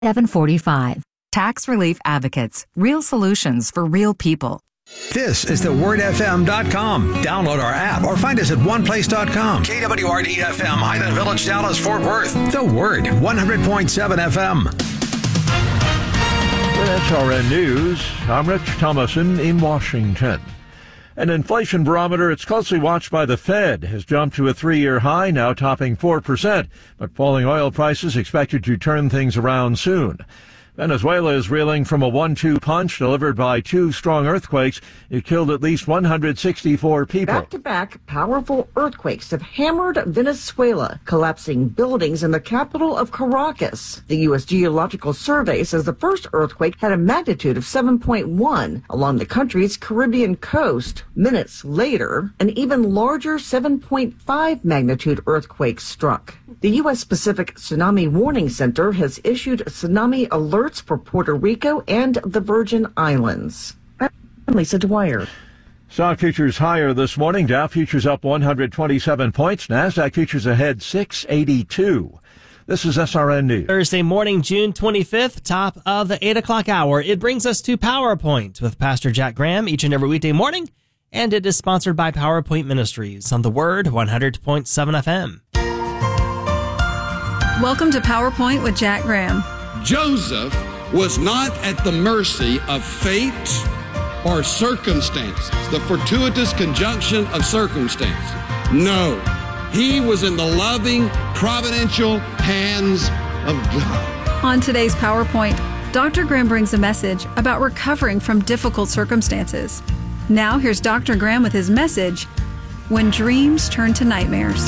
745. Tax Relief Advocates. Real solutions for real people. This is thewordfm.com. Download our app or find us at oneplace.com. KWRD FM, Highland Village, Dallas, Fort Worth. The Word, 100.7 FM. With SRN News, I'm Rich Thomason in Washington. An inflation barometer, it's closely watched by the Fed, has jumped to a 3-year high, now topping 4%, but falling oil prices expected to turn things around soon. Venezuela is reeling from a 1-2 punch delivered by 2 strong earthquakes. It killed at least 164 people. Back-to-back powerful earthquakes have hammered Venezuela, collapsing buildings in the capital of Caracas. The U.S. Geological Survey says the first earthquake had a magnitude of 7.1 along the country's Caribbean coast. Minutes later, an even larger 7.5 magnitude earthquake struck. The U.S. Pacific Tsunami Warning Center has issued tsunami alerts for Puerto Rico and the Virgin Islands. I'm Lisa Dwyer. Stock futures higher this morning. Dow futures up 127 points. NASDAQ futures ahead 682. This is SRN News. Thursday morning, June 25th, top of the 8 o'clock hour. It brings us to PowerPoint with Pastor Jack Graham each and every weekday morning. And it is sponsored by PowerPoint Ministries on the Word 100.7 FM. Welcome to PowerPoint with Jack Graham. Joseph was not at the mercy of fate or circumstances, the fortuitous conjunction of circumstances. No, he was in the loving, providential hands of God. On today's PowerPoint, Dr. Graham brings a message about recovering from difficult circumstances. Now here's Dr. Graham with his message, When Dreams Turn to Nightmares.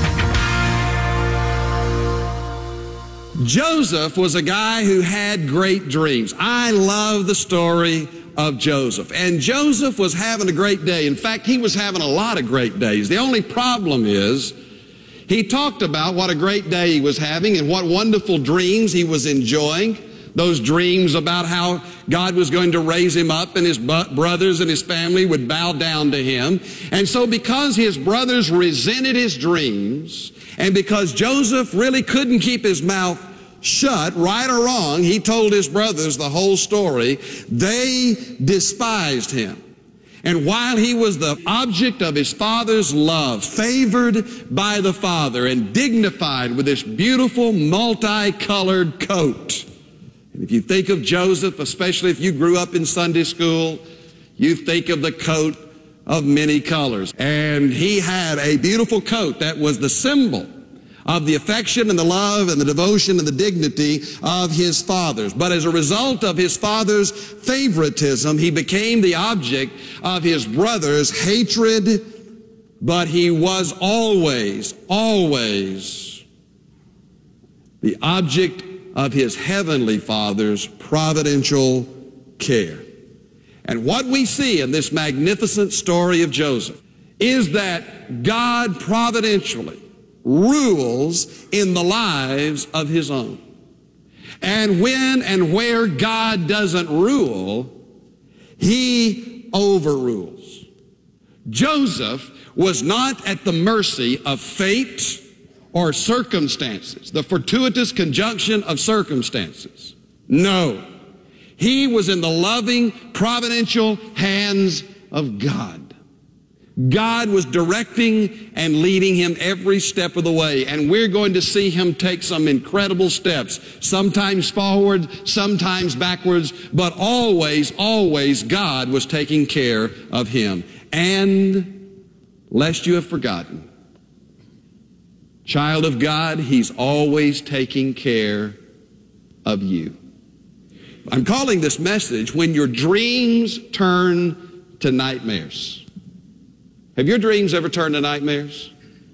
Joseph was a guy who had great dreams. I love the story of Joseph. And Joseph was having a great day. In fact, he was having a lot of great days. The only problem is he talked about what a great day he was having and what wonderful dreams he was enjoying. Those dreams about how God was going to raise him up and his brothers and his family would bow down to him. And so because his brothers resented his dreams, and because Joseph really couldn't keep his mouth shut, right or wrong, he told his brothers the whole story. They despised him. And while he was the object of his father's love, favored by the father and dignified with this beautiful multicolored coat. And if you think of Joseph, especially if you grew up in Sunday school, you think of the coat of many colors. And he had a beautiful coat that was the symbol of the affection and the love and the devotion and the dignity of his fathers. But as a result of his father's favoritism, he became the object of his brothers' hatred, but he was always the object of his heavenly Father's providential care. And what we see in this magnificent story of Joseph is that God providentially rules in the lives of his own. And when and where God doesn't rule, he overrules. Joseph was not at the mercy of fate or circumstances, the fortuitous conjunction of circumstances. No, he was in the loving, providential hands of God. God was directing and leading him every step of the way, and we're going to see him take some incredible steps, sometimes forward, sometimes backwards, but always God was taking care of him. And lest you have forgotten, child of God, he's always taking care of you. I'm calling this message, When Your Dreams Turn to Nightmares. Have your dreams ever turned to nightmares?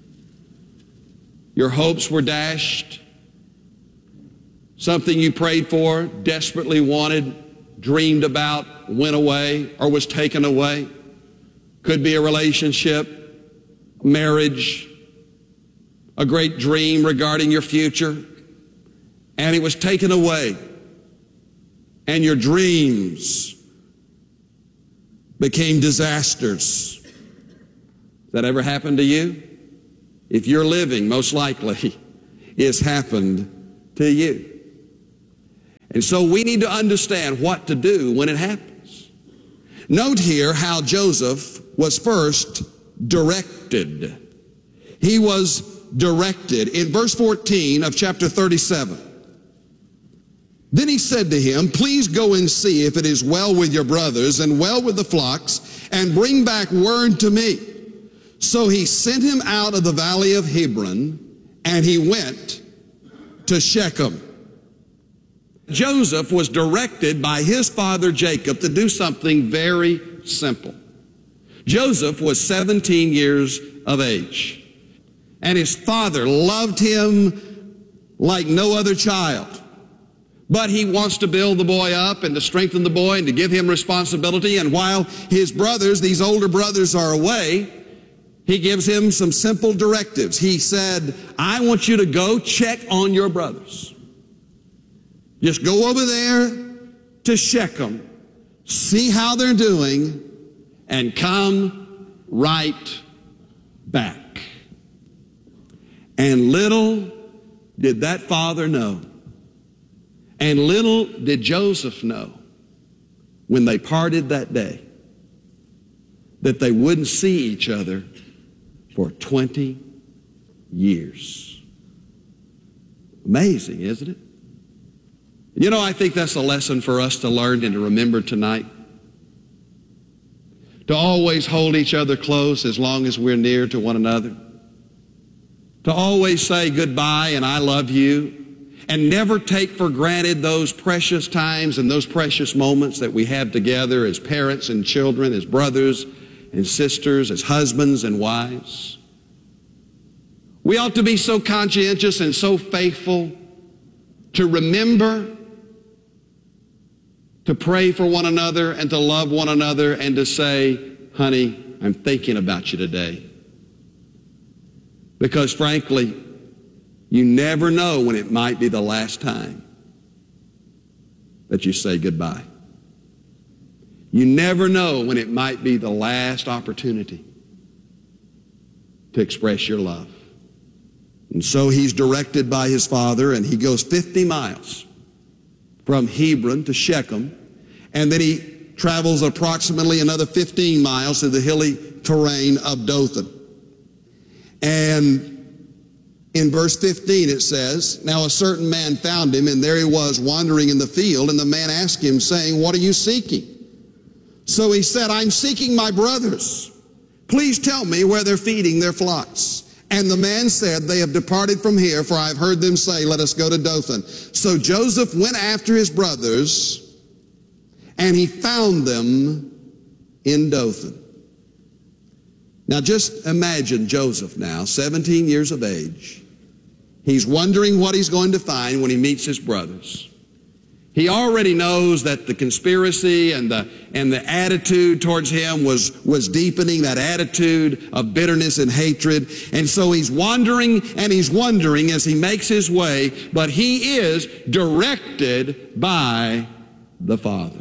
Your hopes were dashed. Something you prayed for, desperately wanted, dreamed about, went away or was taken away. Could be a relationship, marriage, a great dream regarding your future, and it was taken away. And your dreams became disasters. That ever happened to you? If you're living, most likely it's happened to you. And so we need to understand what to do when it happens. Note here how Joseph was first directed. He was directed. In verse 14 of chapter 37, then he said to him, please go and see if it is well with your brothers and well with the flocks, and bring back word to me. So he sent him out of the valley of Hebron, and he went to Shechem. Joseph was directed by his father Jacob to do something very simple. Joseph was 17 years of age, and his father loved him like no other child. But he wants to build the boy up and to strengthen the boy and to give him responsibility. And while his brothers, these older brothers, are away, he gives him some simple directives. He said, I want you to go check on your brothers. Just go over there to Shechem, see how they're doing, and come right back. And little did that father know, and little did Joseph know, when they parted that day, that they wouldn't see each other for 20 years. Amazing, isn't it? You know, I think that's a lesson for us to learn and to remember tonight. To always hold each other close as long as we're near to one another. To always say goodbye and I love you. And never take for granted those precious times and those precious moments that we have together as parents and children, as brothers and sisters, as husbands and wives. We ought to be so conscientious and so faithful to remember, to pray for one another and to love one another and to say, honey, I'm thinking about you today. Because frankly, you never know when it might be the last time that you say goodbye. You never know when it might be the last opportunity to express your love. And so he's directed by his father, and he goes 50 miles from Hebron to Shechem, and then he travels approximately another 15 miles to the hilly terrain of Dothan. And in verse 15 it says, now a certain man found him, and there he was wandering in the field, and the man asked him, saying, what are you seeking? So he said, I'm seeking my brothers. Please tell me where they're feeding their flocks. And the man said, they have departed from here, for I've heard them say, let us go to Dothan. So Joseph went after his brothers, and he found them in Dothan. Now just imagine Joseph now, 17 years of age. He's wondering what he's going to find when he meets his brothers. He already knows that the conspiracy and the attitude towards him was deepening, that attitude of bitterness and hatred. And so he's wandering and he's wondering as he makes his way, but he is directed by the Father.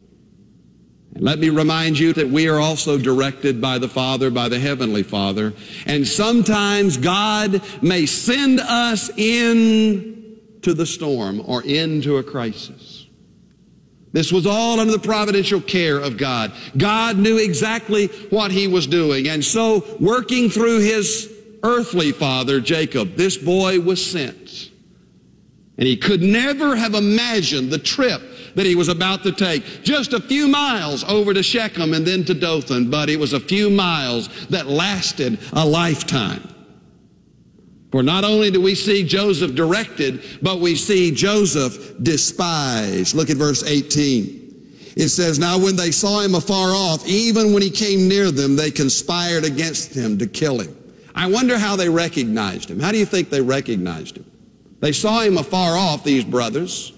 And let me remind you that we are also directed by the Father, by the Heavenly Father. And sometimes God may send us into the storm or into a crisis. This was all under the providential care of God. God knew exactly what he was doing. And so, working through his earthly father, Jacob, this boy was sent. And he could never have imagined the trip that he was about to take. Just a few miles over to Shechem and then to Dothan, but it was a few miles that lasted a lifetime. For not only do we see Joseph directed, but we see Joseph despised. Look at verse 18. It says, now when they saw him afar off, even when he came near them, they conspired against him to kill him. I wonder how they recognized him. How do you think they recognized him? They saw him afar off, these brothers.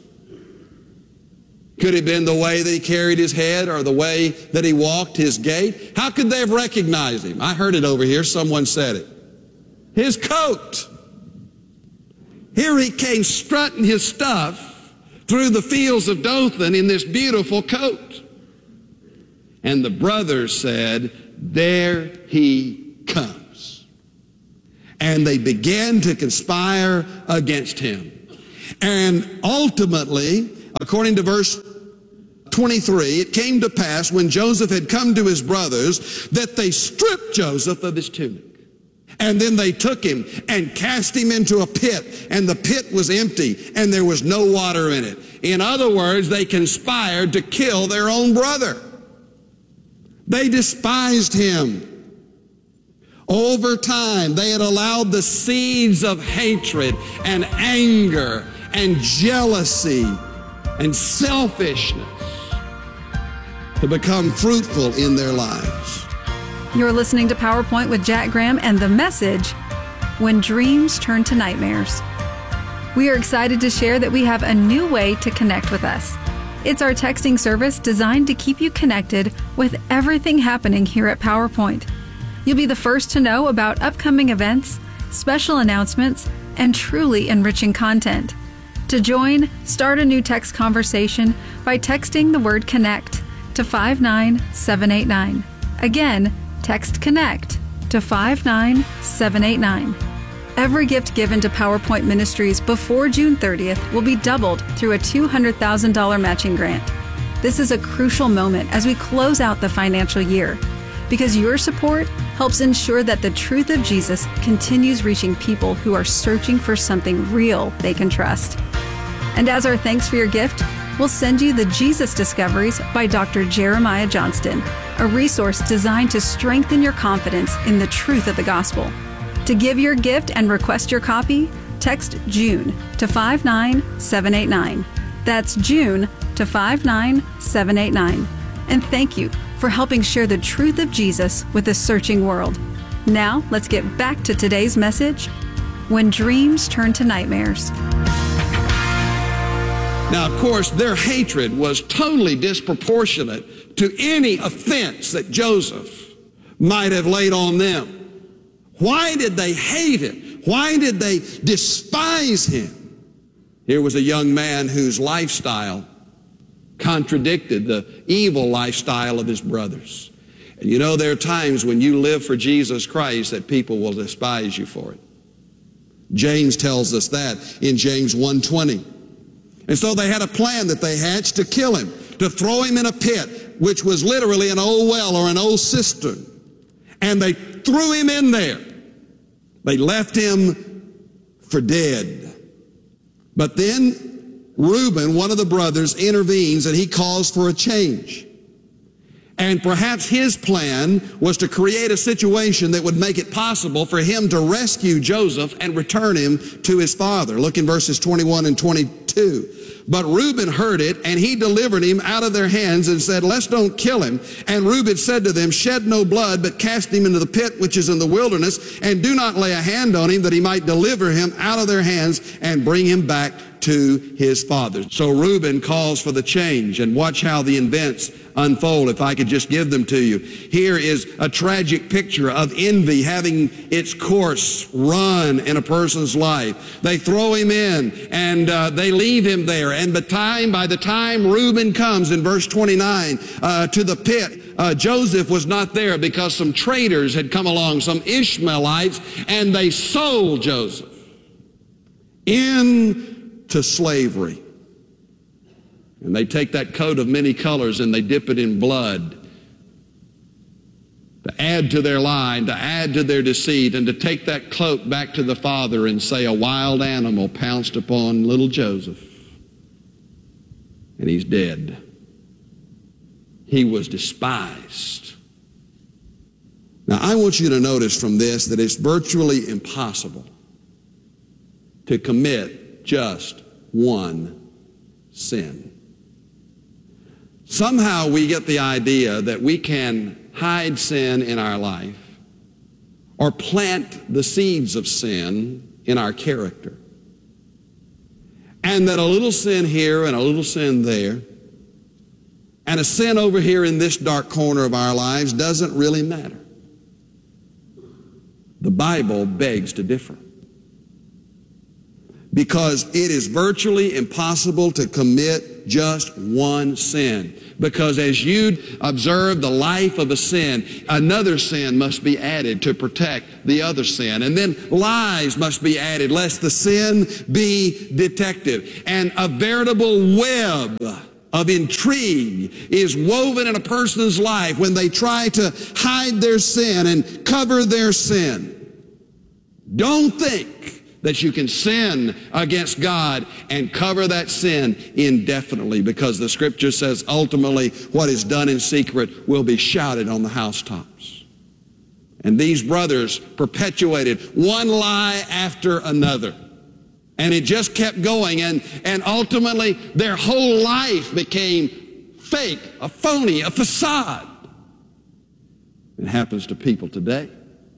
Could it have been the way that he carried his head or the way that he walked, his gait? How could they have recognized him? I heard it over here. Someone said it. His coat. Here he came strutting his stuff through the fields of Dothan in this beautiful coat. And the brothers said, there he comes. And they began to conspire against him. And ultimately, According to verse 23, it came to pass when Joseph had come to his brothers that they stripped Joseph of his tunic. And then they took him and cast him into a pit, and the pit was empty, and there was no water in it. In other words, they conspired to kill their own brother. They despised him. Over time, they had allowed the seeds of hatred and anger and jealousy and selfishness to become fruitful in their lives. You're listening to PowerPoint with Jack Graham and the message, When Dreams Turn to Nightmares. We are excited to share that we have a new way to connect with us. It's our texting service designed to keep you connected with everything happening here at PowerPoint. You'll be the first to know about upcoming events, special announcements, and truly enriching content. To join, start a new text conversation by texting the word CONNECT to 59789. Again, text CONNECT to 59789. Every gift given to PowerPoint Ministries before June 30th will be doubled through a $200,000 matching grant. This is a crucial moment as we close out the financial year, because your support helps ensure that the truth of Jesus continues reaching people who are searching for something real they can trust. And as our thanks for your gift, we'll send you the Jesus Discoveries by Dr. Jeremiah Johnston, a resource designed to strengthen your confidence in the truth of the gospel. To give your gift and request your copy, text June to 59789. That's June to 59789. And thank you for helping share the truth of Jesus with a searching world. Now, let's get back to today's message, When Dreams Turn to Nightmares. Now, of course, their hatred was totally disproportionate to any offense that Joseph might have laid on them. Why did they hate him? Why did they despise him? Here was a young man whose lifestyle contradicted the evil lifestyle of his brothers. And you know, there are times when you live for Jesus Christ that people will despise you for it. James tells us that in James 1:20. And so they had a plan that they hatched to kill him, to throw him in a pit, which was literally an old well or an old cistern. And they threw him in there. They left him for dead. But then Reuben, one of the brothers, intervenes and he calls for a change. And perhaps his plan was to create a situation that would make it possible for him to rescue Joseph and return him to his father. Look in verses 21 and 22. But Reuben heard it, and he delivered him out of their hands and said, let's don't kill him. And Reuben said to them, shed no blood, but cast him into the pit which is in the wilderness, and do not lay a hand on him, that he might deliver him out of their hands and bring him back to his father. So Reuben calls for the change, and watch how the events unfold. If I could just give them to you. Here is a tragic picture of envy having its course run in a person's life. They throw him in and they leave him there. And by the time Reuben comes in verse 29 to the pit, Joseph was not there because some traders had come along, some Ishmaelites, and they sold Joseph into slavery. And they take that coat of many colors and they dip it in blood to add to their lie, to add to their deceit, and to take that cloak back to the father and say a wild animal pounced upon little Joseph and he's dead. He was despised. Now I want you to notice from this that it's virtually impossible to commit just one sin. Somehow we get the idea that we can hide sin in our life or plant the seeds of sin in our character. And that a little sin here and a little sin there and a sin over here in this dark corner of our lives doesn't really matter. The Bible begs to differ. Because it is virtually impossible to commit just one sin. Because as you observe the life of a sin, another sin must be added to protect the other sin. And then lies must be added, lest the sin be detected. And a veritable web of intrigue is woven in a person's life when they try to hide their sin and cover their sin. Don't think that you can sin against God and cover that sin indefinitely, because the Scripture says ultimately what is done in secret will be shouted on the housetops. And these brothers perpetuated one lie after another. And it just kept going, and ultimately their whole life became fake, a phony, a facade. It happens to people today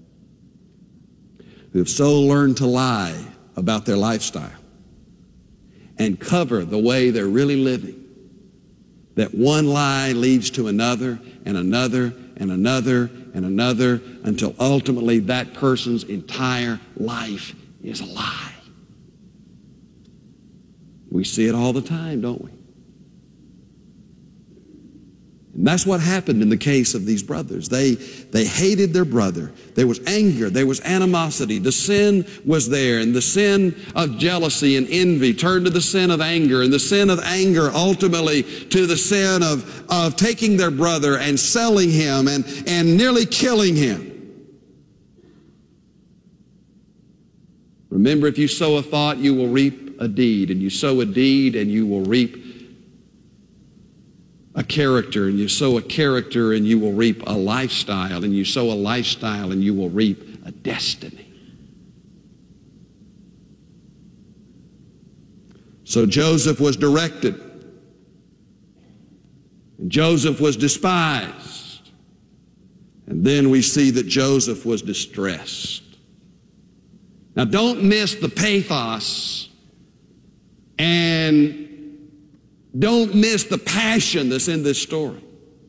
who have so learned to lie about their lifestyle and cover the way they're really living, that one lie leads to another and another and another and another, until ultimately that person's entire life is a lie. We see it all the time, don't we? And that's what happened in the case of these brothers. They hated their brother. There was anger. There was animosity. The sin was there. And the sin of jealousy and envy turned to the sin of anger. And the sin of anger ultimately to the sin of taking their brother and selling him and nearly killing him. Remember, if you sow a thought, you will reap a deed. And you sow a deed and you will reap a character, and you sow a character and you will reap a lifestyle, and you sow a lifestyle and you will reap a destiny. So Joseph was directed, and Joseph was despised, and then we see that Joseph was distressed. Now don't miss the pathos, and don't miss the passion that's in this story.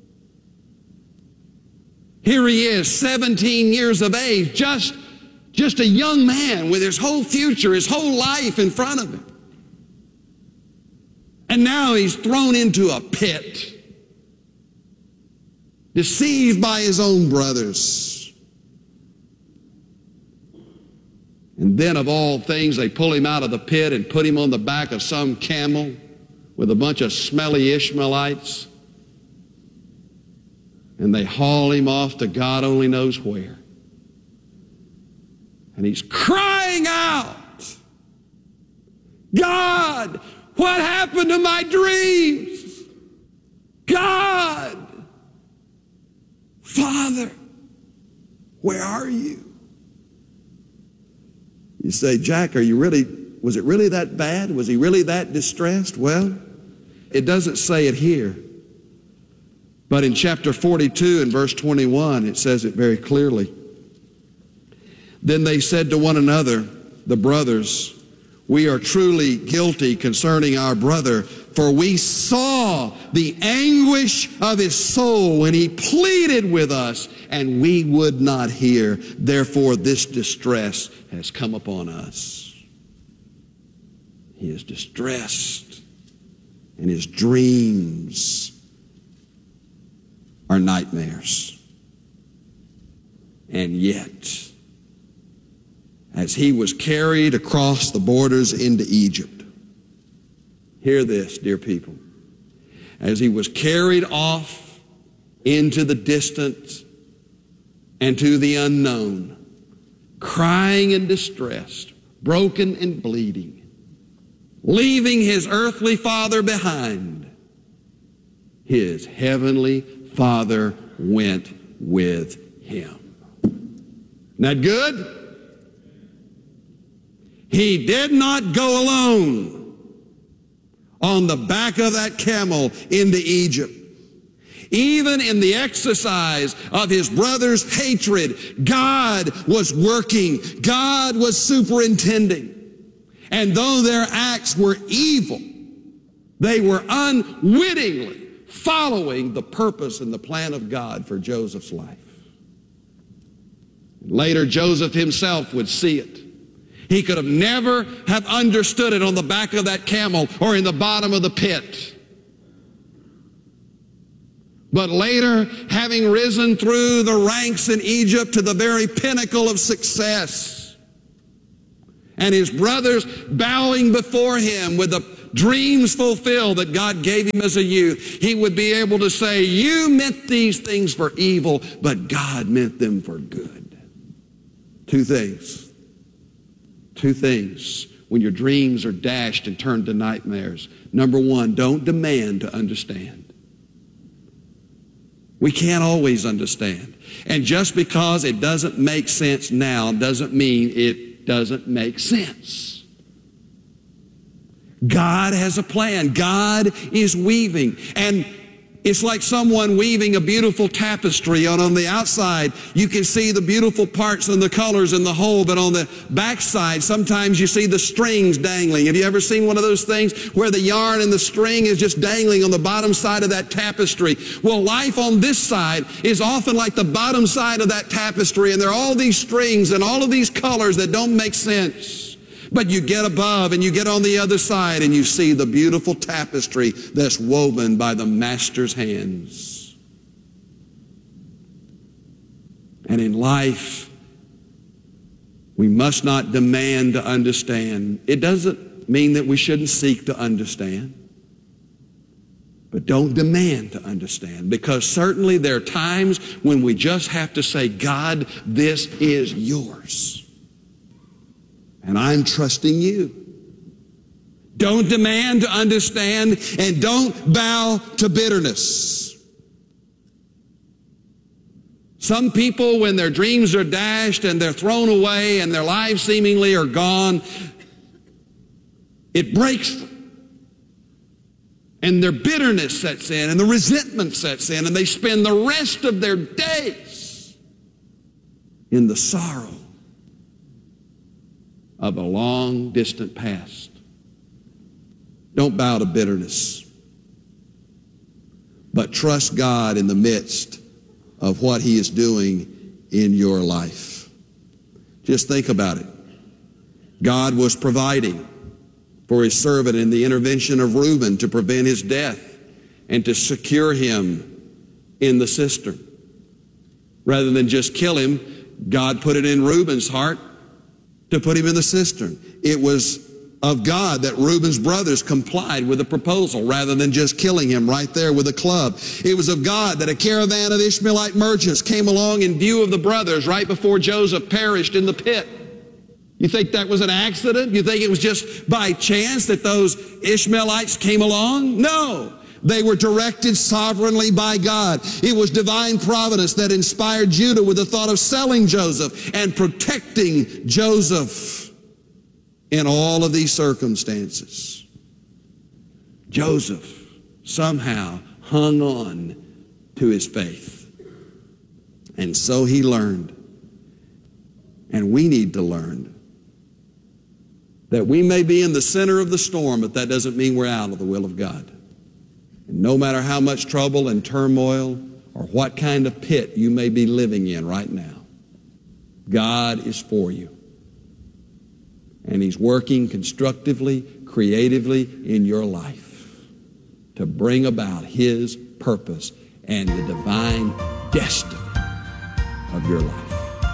Here he is, 17 years of age, just a young man with his whole future, his whole life in front of him. And now he's thrown into a pit, deceived by his own brothers. And then of all things, they pull him out of the pit and put him on the back of some camel with a bunch of smelly Ishmaelites, and they haul him off to God only knows where. And he's crying out, God, what happened to my dreams? God, Father, where are you? You say, Jack, was it really that bad? Was he really that distressed? Well, it doesn't say it here. But in chapter 42 and verse 21, it says it very clearly. Then they said to one another, the brothers, we are truly guilty concerning our brother, for we saw the anguish of his soul when he pleaded with us, and we would not hear. Therefore, this distress has come upon us. He is distressed, and his dreams are nightmares. And yet, as he was carried across the borders into Egypt, hear this, dear people, as he was carried off into the distant and to the unknown, crying and distressed, broken and bleeding, leaving his earthly father behind, his heavenly Father went with him. Isn't that good? He did not go alone on the back of that camel into Egypt. Even in the exercise of his brother's hatred, God was working. God was superintending. And though their acts were evil, they were unwittingly following the purpose and the plan of God for Joseph's life. Later, Joseph himself would see it. He could have never have understood it on the back of that camel or in the bottom of the pit. but later, having risen through the ranks in Egypt to the very pinnacle of success, and his brothers bowing before him with the dreams fulfilled that God gave him as a youth, he would be able to say, you meant these things for evil, but God meant them for good. Two things when your dreams are dashed and turned to nightmares. Number one, don't demand to understand. We can't always understand. And just because it doesn't make sense now doesn't mean it doesn't make sense. God has a plan. God is weaving. And it's like someone weaving a beautiful tapestry, and on the outside you can see the beautiful parts and the colors and the whole, but on the backside sometimes you see the strings dangling. Have you ever seen one of those things where the yarn and the string is just dangling on the bottom side of that tapestry? Well, life on this side is often like the bottom side of that tapestry, and there are all these strings and all of these colors that don't make sense. But you get above and you get on the other side and you see the beautiful tapestry that's woven by the master's hands. And in life, we must not demand to understand. It doesn't mean that we shouldn't seek to understand. But don't demand to understand, because certainly there are times when we just have to say, God, this is yours. And I'm trusting you. Don't demand to understand, and don't bow to bitterness. Some people, when their dreams are dashed and they're thrown away and their lives seemingly are gone, it breaks them. And their bitterness sets in and the resentment sets in, and they spend the rest of their days in the sorrow of a long, distant past. Don't bow to bitterness, but trust God in the midst of what He is doing in your life. Just think about it. God was providing for His servant in the intervention of Reuben to prevent his death and to secure him in the cistern. Rather than just kill him, God put it in Reuben's heart to put him in the cistern. It was of God that Reuben's brothers complied with the proposal rather than just killing him right there with a club. It was of God that a caravan of Ishmaelite merchants came along in view of the brothers right before Joseph perished in the pit. You think that was an accident? You think it was just by chance that those Ishmaelites came along? No. They were directed sovereignly by God. It was divine providence that inspired Judah with the thought of selling Joseph and protecting Joseph in all of these circumstances. Joseph somehow hung on to his faith. And so he learned. And we need to learn that we may be in the center of the storm, but that doesn't mean we're out of the will of God. And no matter how much trouble and turmoil or what kind of pit you may be living in right now, God is for you. And He's working constructively, creatively in your life to bring about His purpose and the divine destiny of your life.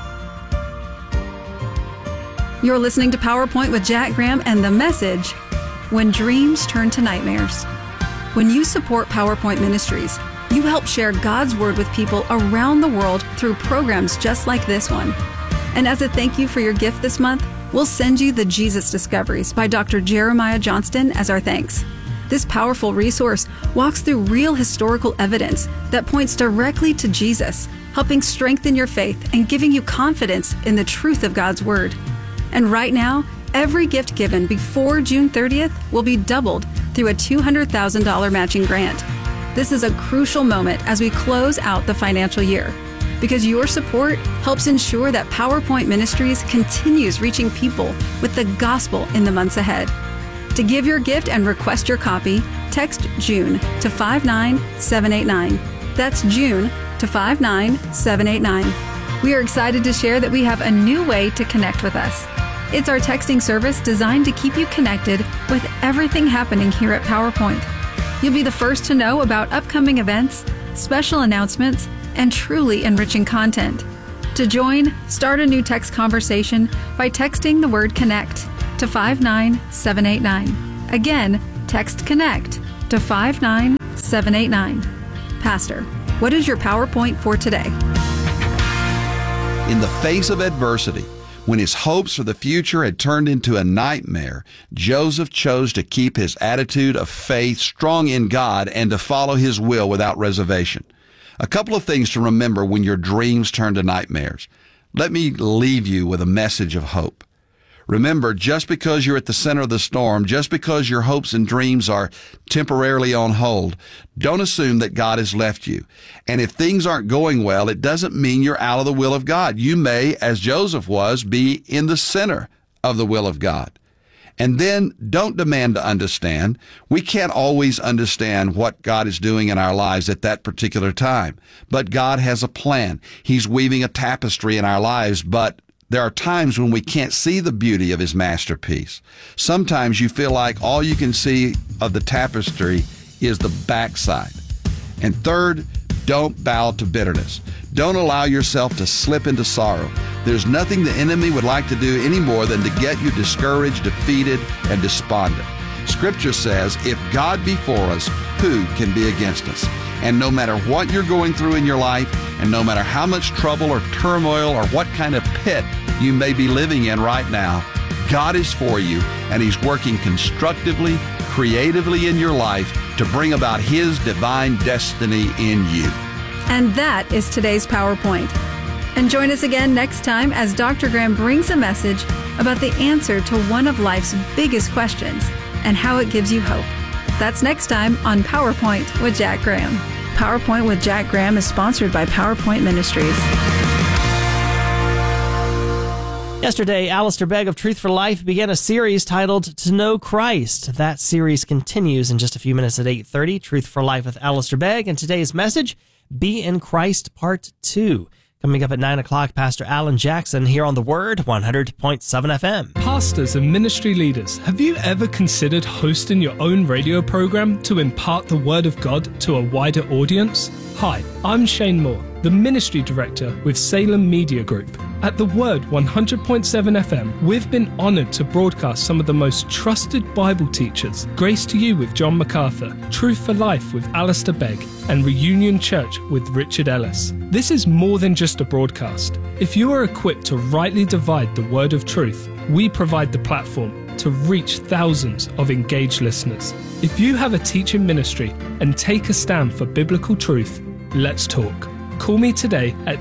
You're listening to PowerPoint with Jack Graham and the message, When Dreams Turn to Nightmares. When you support PowerPoint Ministries, you help share God's Word with people around the world through programs just like this one. And as a thank you for your gift this month, we'll send you the Jesus Discoveries by Dr. Jeremiah Johnston as our thanks. This powerful resource walks through real historical evidence that points directly to Jesus, helping strengthen your faith and giving you confidence in the truth of God's Word. And right now, every gift given before June 30th will be doubled through a $200,000 matching grant. This is a crucial moment as we close out the financial year, because your support helps ensure that PowerPoint Ministries continues reaching people with the gospel in the months ahead. To give your gift and request your copy, text June to 59789. That's June to 59789. We are excited to share that we have a new way to connect with us. It's our texting service designed to keep you connected with everything happening here at PowerPoint. You'll be the first to know about upcoming events, special announcements, and truly enriching content. To join, start a new text conversation by texting the word CONNECT to 59789. Again, text CONNECT to 59789. Pastor, what is your PowerPoint for today? In the face of adversity, when his hopes for the future had turned into a nightmare, Joseph chose to keep his attitude of faith strong in God and to follow his will without reservation. A couple of things to remember when your dreams turn to nightmares. Let me leave you with a message of hope. Remember, just because you're at the center of the storm, just because your hopes and dreams are temporarily on hold, don't assume that God has left you. And if things aren't going well, it doesn't mean you're out of the will of God. You may, as Joseph was, be in the center of the will of God. And then don't demand to understand. We can't always understand what God is doing in our lives at that particular time. But God has a plan. He's weaving a tapestry in our lives, but there are times when we can't see the beauty of his masterpiece. Sometimes you feel like all you can see of the tapestry is the backside. And third, don't bow to bitterness. Don't allow yourself to slip into sorrow. There's nothing the enemy would like to do any more than to get you discouraged, defeated, and despondent. Scripture says, if God be for us, who can be against us? And no matter what you're going through in your life, and no matter how much trouble or turmoil or what kind of pit you may be living in right now, God is for you, and he's working constructively, creatively in your life to bring about his divine destiny in you. And that is today's PowerPoint. And join us again next time as Dr. Graham brings a message about the answer to one of life's biggest questions and how it gives you hope. That's next time on PowerPoint with Jack Graham. PowerPoint with Jack Graham is sponsored by PowerPoint Ministries. Yesterday, Alistair Begg of Truth for Life began a series titled To Know Christ. That series continues in just a few minutes at 8:30. Truth for Life with Alistair Begg. And today's message, Be in Christ Part 2. Coming up at 9 o'clock, Pastor Alan Jackson here on The Word, 100.7 FM. Pastors and ministry leaders, have you ever considered hosting your own radio program to impart the Word of God to a wider audience? Hi, I'm Shane Moore, the Ministry Director with Salem Media Group. At The Word 100.7 FM, we've been honored to broadcast some of the most trusted Bible teachers, Grace to You with John MacArthur, Truth for Life with Alistair Begg, and Reunion Church with Richard Ellis. This is more than just a broadcast. If you are equipped to rightly divide the word of truth, we provide the platform to reach thousands of engaged listeners. If you have a teaching ministry and take a stand for biblical truth, let's talk. Call me today at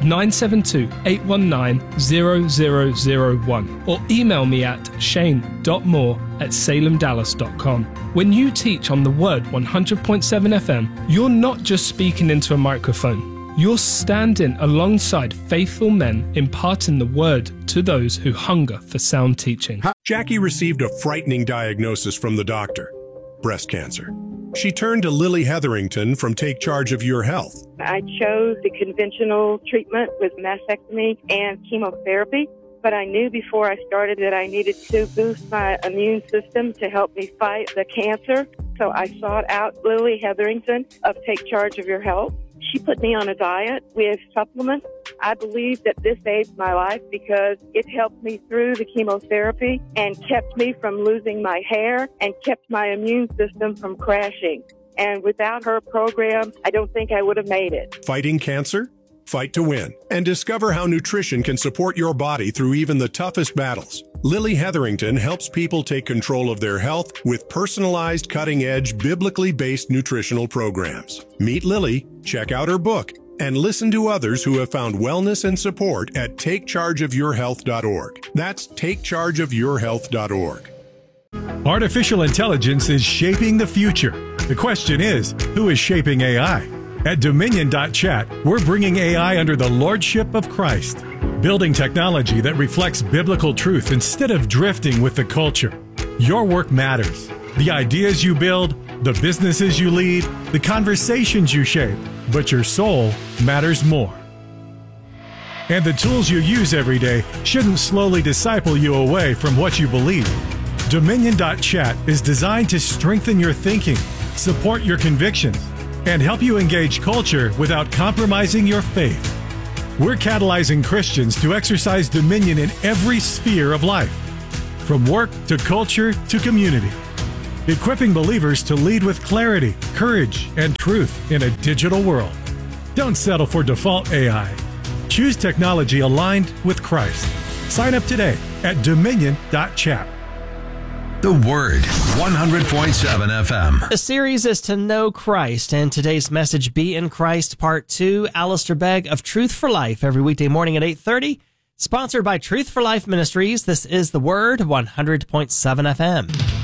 972-819-0001 or email me at shane.moore@salemdallas.com. When you teach on The Word 100.7 FM, you're not just speaking into a microphone. You're standing alongside faithful men imparting the Word to those who hunger for sound teaching. Jackie received a frightening diagnosis from the doctor: breast cancer. She turned to Lily Hetherington from Take Charge of Your Health. I chose the conventional treatment with mastectomy and chemotherapy, but I knew before I started that I needed to boost my immune system to help me fight the cancer. So I sought out Lily Hetherington of Take Charge of Your Health. She put me on a diet with supplements. I believe that this saved my life because it helped me through the chemotherapy and kept me from losing my hair and kept my immune system from crashing. And without her program, I don't think I would have made it. Fighting cancer? Fight to win. And discover how nutrition can support your body through even the toughest battles. Lily Hetherington helps people take control of their health with personalized, cutting-edge, biblically based nutritional programs. Meet Lily, check out her book, and listen to others who have found wellness and support at takechargeofyourhealth.org. That's takechargeofyourhealth.org. Artificial intelligence is shaping the future. The question is, who is shaping AI? At Dominion.chat, we're bringing AI under the lordship of Christ, building technology that reflects biblical truth instead of drifting with the culture. Your work matters. The ideas you build, the businesses you lead, the conversations you shape, but your soul matters more. And the tools you use every day shouldn't slowly disciple you away from what you believe. Dominion.chat is designed to strengthen your thinking, support your convictions, and help you engage culture without compromising your faith. We're catalyzing Christians to exercise dominion in every sphere of life, from work to culture to community, equipping believers to lead with clarity, courage, and truth in a digital world. Don't settle for default AI. Choose technology aligned with Christ. Sign up today at dominion.chat. The Word, 100.7 FM. The series is To Know Christ, and today's message, Be in Christ, Part 2. Alistair Begg of Truth for Life, every weekday morning at 8:30. Sponsored by Truth for Life Ministries, this is The Word, 100.7 FM.